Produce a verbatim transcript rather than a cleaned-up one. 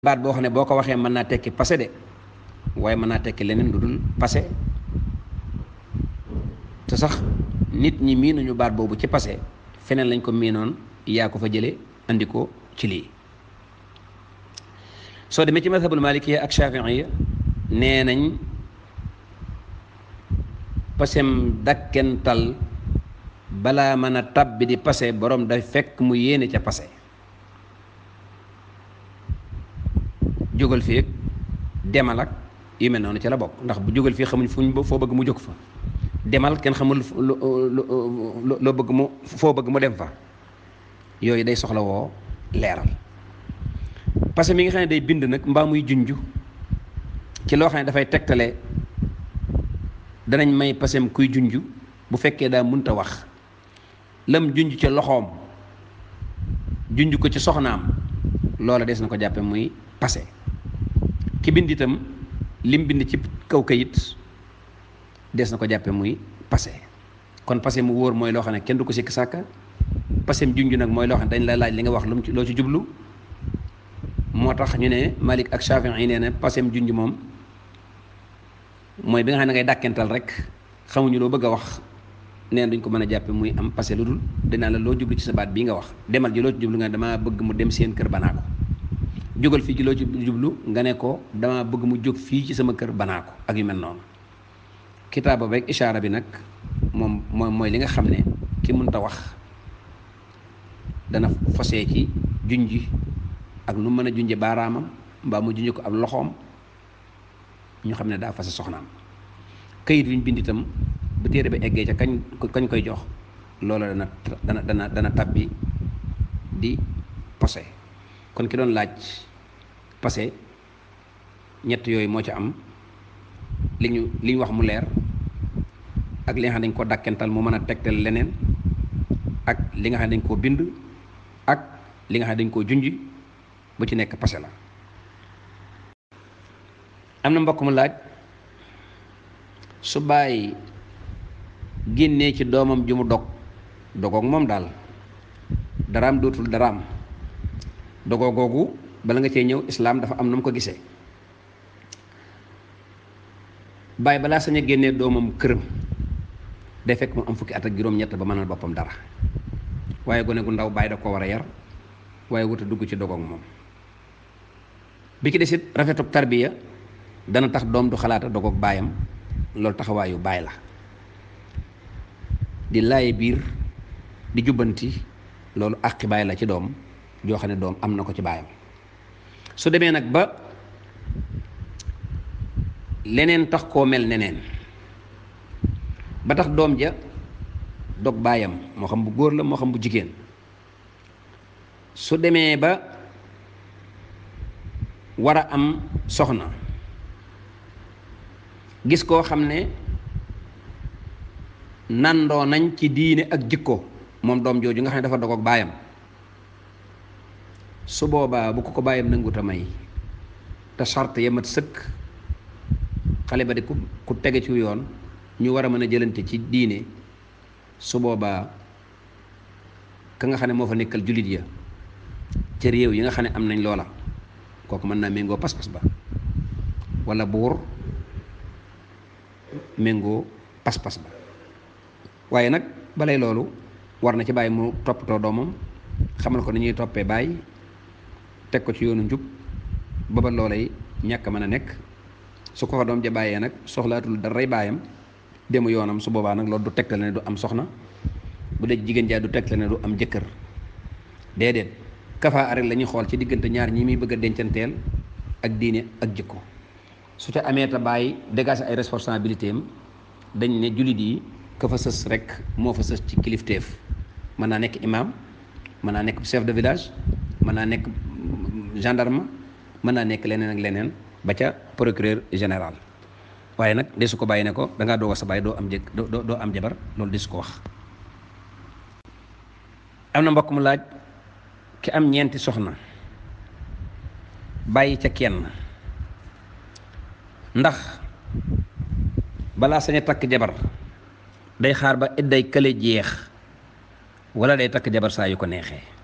baat boo xam ne boo ko waxee mën naa tekki passé de waaye mën naa tekki leneen lu dul passé te sax nit ñi miinuñu baat boobu ci passé feneen lañ ko miinoon yaa ko fa jële andi ko ci lii soo demee ci madhabul malikiya ak shafiiya nee nañ pasem dakkental balaa mën a tabbi di passé borom day fekk mu yéene ca passé jógal fii demal ak yu mel noonu ca la bokk ndax bu jógal fii xamuñ fuñ foo bëgg mu jóg fa demal kenn xamul loo bëgg mu foo bëgg mu dem fa yooyu day soxla woo leeral parce que mi nga xam ne day bind nag mbaa muy junj ci loo xam ne dafay tegtale danañ may pasem kuy junj bu fekkee daa mënta wax lam junj ca loxoom junj ko ci soxnaam loola des na ko jàppe muy passé ki bind itam lim bind ci kaw kayit des na ko jàppe muy passé kon passé mu wóor mooy loo xam ne kenn du ko sikk sàkka passé mu junj nag mooy loo xam ne dañ la laaj li nga wax lu mu ci loo ci jublu moo tax ñu ne Malik ak Shafi'i yi nee na passé mu junj moom mooy bi nga xam ne ngay dàkkental rek xamuñu loo bëgg a wax nee duñ ko mën a jàppe muy am passé lu dul dinaa la loo jublu ci sa baat bii nga wax demal ji loo ci jublu nga dama bëgg mu dem seen kër banaa ko jógal fii ci loo ci jublu nga ne ko dama bëgg mu jóg fii ci sama kër banaa ko ak yu mel noonu kitaaba beeg ishaara bi nag moom mooy mooy li nga xam ne ki mënta wax dana fosee ci junji ak nu mën a junje baaraamam mbaa mu junje ko ab loxoom ñu xam ne daa fase soxnaam kayit wi ñu bind itam bu téere ba eggee ca kañ kañ koy jox loola dana dana dana dana tabbi di posé kon ki doon laaj passé ñett yooyu moo ci am li ñu li ñu wax mu leer ak li nga xam ne dañ ko dàkkental mu mën a tegtal leneen ak li nga xam ne dañ koo bind ak li nga xam ne dañ koo junj bu ci nekk passé la am na mbokk mu laaj su bàyyi génnee ci doomam ju mu dog dogoog moom daal daraam dootul daraam dogoo googu bala nga cee ñëw islaam dafa am na mu ko gisee bàyyi balaa sañ a génnee doomam këram day fekk mu am fukki at ak juróom-ñett ba mënal boppam dara waaye gone gu ndaw bàyyi da ko war a yar waaye wuta dugg ci dogoog moom bi ki desit rafetub tarbiya dana tax doom du xalaata dogoog baayam loolu taxawaayu baay la di laaye biir di jubbanti loolu àqi baay la ci doom joo xam ne doom am na ko ci baayam su demee nag ba leneen tax koo mel neneen ba tax doom ja dog baayam moo xam bu góor la moo xam bu jigéen su demee ba war a am soxna gis koo xam ne nandoo nañ ci diine ak jikko moom doom jooju nga xam ne dafa dog ak baayam su boobaa bu ko ko bàyyam nangut a may te charte ya mat sëkk xale ba di ku ku tege ci yoon ñu war a mën a jëlante ci diine su boobaa ka nga xam ne moo fa nekkal jullit ya ca réew yi nga xam ne am nañ loola kooku mën naa méngoo pas-pas ba wala buur méngoo pas-pas ba waaye nag balay loolu war na ci bàyyi mu toppatoo doomam xamal ko ni ñuy toppee bàyyi teg ko ci yoonu njub ba ba loolay ñàkk mën a nekk su ko fa doom ja bàyyee nag soxlaatul daray baayam demu yoonam su boobaa nag loolu du tegtal ne du am soxna bu dee jigéen jaa du tegtal ne du am jëkkër déedéet kafaa arek la ñuy xool ci diggante ñaar ñi muy bëgg a dencanteel ak diine ak jikko su ca amee ta bàyyi dégager ay responsabilité am dañ ne jullit yi ka fa sës rek moo fa sës ci kilifteef mën naa nekk imam mën naa nekk chef de village mën naa nekk gendarme mën naa nekk leneen ak leneen ba ca procureur général waaye nag de su ko bàyyi ne ko da ngaa doog a sa bàyyi doo am jëkk doo doo am jabar loolu de su ko wax. am na mbokk mu laaj ki am ñeenti soxna bàyyi ca kenn ndax balaa sañ a takk jabar day xaar ba idday kële jeex wala day takk jabar saa yu ko neexee.